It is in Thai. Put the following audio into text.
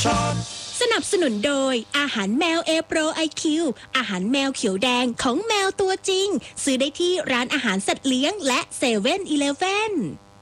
สนับสนุนโดยอาหารแมว A Pro IQ อาหารแมวเขียวแดงของแมวตัวจริงซื้อได้ที่ร้านอาหารสัตว์เลี้ยงและ7-Eleven